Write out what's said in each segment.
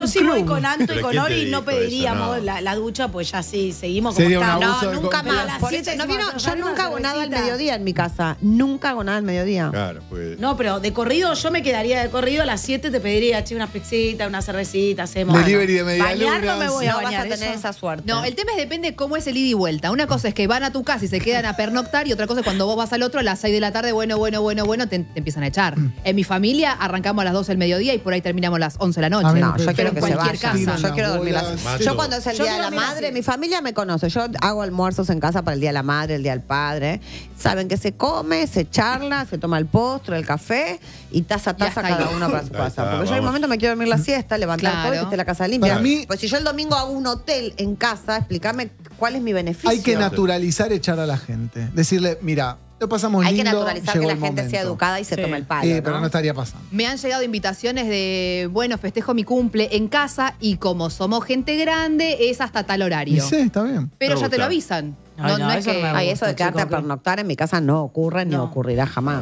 sí voy club. con Anto y ¿Pero con quién te Ori, no dijo eso? pediríamos No. la ducha, pues ya sí, seguimos como Sería un estamos. abuso No, de nunca confianza. más. A las Por 7 eso, decimos, yo "Salimos nunca a hago nada al cervecita". mediodía en mi casa. Nunca hago nada al mediodía. Claro, pues. No, pero de corrido yo me quedaría de corrido a las 7 te pediría, che, unas pizzitas, una cervecita, hacemos. Delivery de Bañar no medialunas. me voy a No vas bañar. a tener eso. esa suerte. No, el tema es depende cómo es el ida y vuelta. Una cosa es que van a tu casa y se quedan a pernoctar y otra cosa es cuando vos vas al otro a las 6 de la tarde, bueno, te empiezan a echar. En mi familia arrancamos a las 12 del mediodía y por ahí terminamos a las 11 de la A noche. mí No, yo Pero quiero en que se cualquier vayan. casa. Yo quiero dormir Bolas. así. Macho. Yo cuando es el Yo Día de quiero la dormir Madre, así. mi familia me conoce. Yo hago almuerzos en casa para el Día de la Madre, el Día del Padre. Saben que se come, se charla, se toma el postre, el café y taza a Ya taza está cada ahí. uno para su Ahí casa. está, Porque yo en un vamos. momento me quiero dormir la siesta, levantar Claro. todo y que esté la casa limpia. Para mí- Pues si yo el domingo hago un hotel en casa, explícame cuál es mi beneficio. Hay que naturalizar echar a la gente. Decirle, mira, lo pasamos Hay que lindo, naturalizar llegó que la el gente sea momento. educada y se Sí. tome el palo. Pero no estaría pasando. Me han llegado invitaciones de, bueno, festejo mi cumple en casa y como somos gente grande es hasta tal Y horario. sí, está bien. Pero Me ya te lo gusta. avisan. Ay, no, es eso que... no me Ay, eso de quedarte a chico, que- pernoctar en mi casa no ocurre ni No. ocurrirá jamás.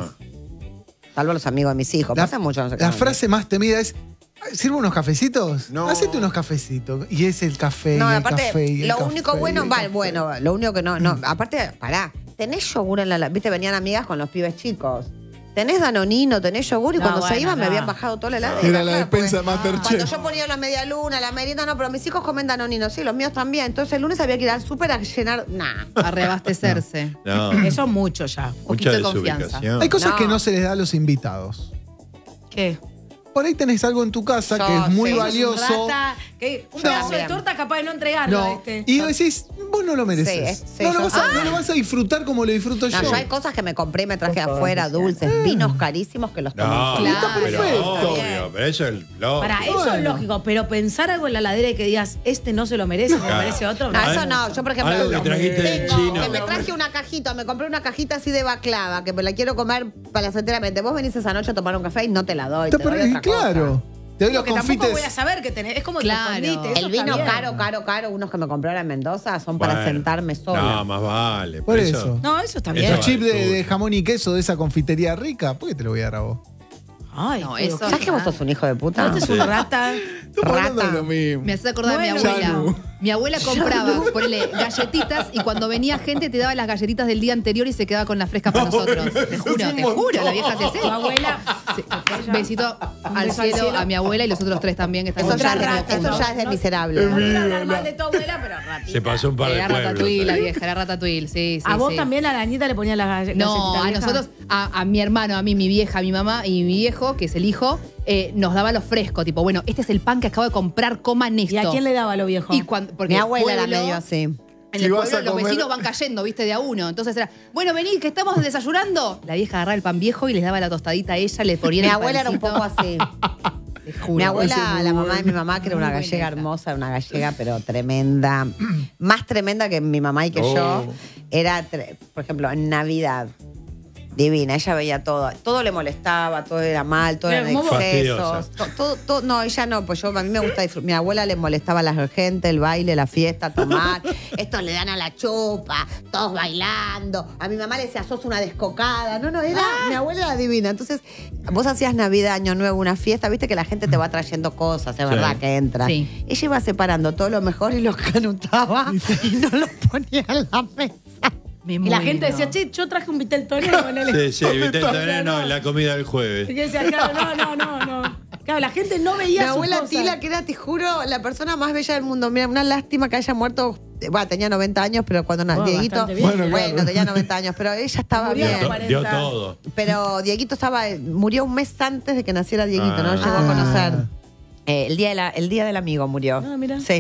Salvo los amigos de mis hijos. La, Pasa mucho. No se la quedan. frase más temida es, ¿sirve unos cafecitos? No. Hacete unos cafecitos. Y es el café, No, y el aparte, café, y el lo café, único y bueno, el vale, café. bueno, lo único que no, aparte, pará, tenés yogur en la, viste, venían amigas con los pibes chicos. Tenés danonino, tenés yogur y No, cuando se bueno, iban me no. habían bajado toda la heladera. Era la claro, despensa porque Masterchef. Cuando yo ponía la media luna, la merienda, no, pero mis hijos comen danonino, sí, los míos también. Entonces el lunes había que ir al súper a llenar, nah. A reabastecerse. No. Eso es mucho ya. Mucha poquito de confianza. desubicación. Hay cosas No. que no se les da a los invitados. ¿Qué? Por ahí tenés algo en tu casa Yo que es muy sé. valioso. Un No. pedazo de Bien. torta capaz de no entregarlo. No. Y decís, vos no lo mereces. Sí, no, lo yo vas a, sé. no lo vas a disfrutar como lo disfruto No, yo. yo hay cosas que me compré y me traje de afuera, dulces, vinos carísimos que los tomo. No, sola. Claro. pero perfecto. obvio, pero eso es lógico. Para eso es Bueno. lógico, pero pensar algo en la ladera y que digas, este no se lo merece, se lo Claro. merece otro. No, no. eso no. Yo, por ejemplo, Algo que trajiste del tengo chino. que me traje una cajita, me compré una cajita así de baklava, que me la quiero comer placenteramente. Vos venís esa noche a tomar un café y no te la doy. Te doy otra claro. cosa. Te doy los Que tampoco confites. voy a saber que tenés. Es como Claro. te escondite. eso El está vino bien. caro, unos que me compré ahora en Mendoza, son para Bueno. sentarme sola. No, más vale. Por pero eso. No, eso está Eso bien. Los va. chips de tuyo. jamón y queso de esa confitería rica, ¿por qué te lo voy a dar a vos? Ay, No, pero eso- qué- ¿Sabes que vos sos un hijo de puta? No, este es un rata. Estamos hablando de lo mismo. Me hace acordar de mi Bueno. abuela. Yanu. Mi abuela compraba, ponele, galletitas y cuando venía gente te daba las galletitas del día anterior y se quedaba con la fresca para nosotros. Te juro, la vieja hacía así. Tu abuela. Sí. Besito al beso al cielo cielo. a mi abuela y los otros tres también que están Eso ya, con nosotros. es de, eso ya es de miserable. No quiero hablar mal de tu abuela, pero ratita. Se pasó un par de Era pueblos. ratatouille la ahí. vieja, era ratatouille, sí, sí. ¿A vos sí. también a la nieta le ponías las galletitas? No, a nosotros, a mi hermano, a mí, mi vieja, mi mamá y mi viejo, que es el hijo, nos daba lo fresco. Tipo, bueno, este es el pan que acabo de comprar, coman esto. ¿Y a quién le daba lo viejo? Y cuando, porque Mi abuela era pueblo- medio así. En Si el vas pueblo a los comer- vecinos van cayendo, viste, de a uno. Entonces era, bueno, vení, que estamos desayunando. La vieja agarraba el pan viejo y les daba la tostadita a ella, le ponía Mi el abuela era un pancito. poco así. Te juro. Mi Ese abuela, es muy la mamá de bueno. mi mamá, que era una Muy gallega buena esa. hermosa, una gallega, pero tremenda. Más tremenda que mi mamá y que yo. Era, por ejemplo, en Navidad. Divina, ella veía todo. Todo le molestaba, todo era mal, todo Pero eran ¿cómo vos? excesos. No, ella no, pues a mí me gusta disfrutar. Mi abuela le molestaba a la gente, el baile, la fiesta, tomar. Estos le dan a la chupa, todos bailando. A mi mamá le decía, sos una descocada. No, era, mi abuela era divina. Entonces, vos hacías Navidad, Año Nuevo, una fiesta, viste que la gente te va trayendo cosas, es verdad que entra. Sí. Ella iba separando todo lo mejor y lo canutaba y no lo ponía en la mesa. Me Y la muero. gente decía, che, yo traje un vitel torero con él. Sí, viste, no, en la comida del jueves. Y que decía, claro, no. Claro, la gente no veía Mi sus abuela cosas. Tila, que era, te juro, la persona más bella del mundo. Mira, una lástima que haya muerto. Bueno, tenía 90 años, pero cuando Dieguito. bastante bien. Bueno, claro. tenía 90 años, pero ella estaba Murió bien. a los 40. Dio todo. Pero Dieguito murió un mes antes de que naciera Dieguito, no lo llegó a Ah. conocer. El día del amigo murió. Ah, mira. Sí.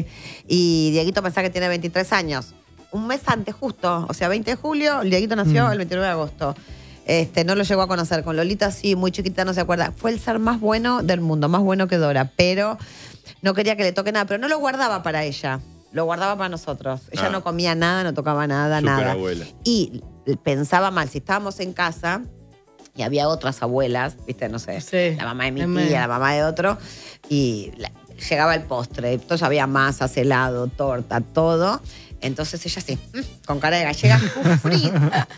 Y Dieguito pensaba que tiene 23 años. Un mes antes, justo. O sea, 20 de julio, el Dieguito nació el 29 de agosto. No lo llegó a conocer. Con Lolita sí, muy chiquita, no se acuerda. Fue el ser más bueno del mundo, más bueno que Dora. Pero no quería que le toque nada. Pero no lo guardaba para ella. Lo guardaba para nosotros. Ella Ah. no comía nada, no tocaba nada, nada. Superabuela. Y pensaba mal. Si estábamos en casa y había otras abuelas, viste, no sé, Sí. la mamá de mi Tremendo. tía, la mamá de otro, y llegaba el postre. Entonces había masas, helado, torta, todo. Entonces ella así, con cara de gallega, frita.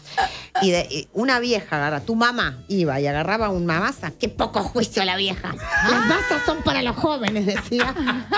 Y una vieja agarra, tu mamá iba y agarraba una masa. Qué poco juicio la vieja. Las masas son para los jóvenes, decía.